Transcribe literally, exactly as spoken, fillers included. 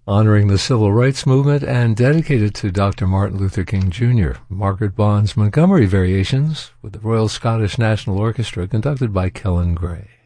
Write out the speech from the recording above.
honoring the civil rights movement and dedicated to Doctor Martin Luther King Junior Margaret Bond's Montgomery Variations with the Royal Scottish National Orchestra, conducted by Kellen Gray.